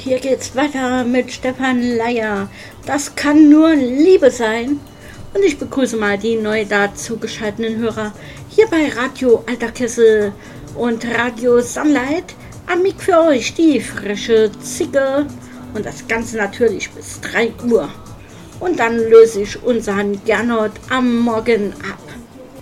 hier geht's weiter mit Stefan Leier. Das kann nur Liebe sein. Und ich begrüße mal die neu dazu geschalteten Hörer hier bei Radio Alter Kessel und Radio Sunlight. Am Mic für euch die frische Zicke und das Ganze natürlich bis 3 Uhr. Und dann löse ich unseren Gernot am Morgen ab.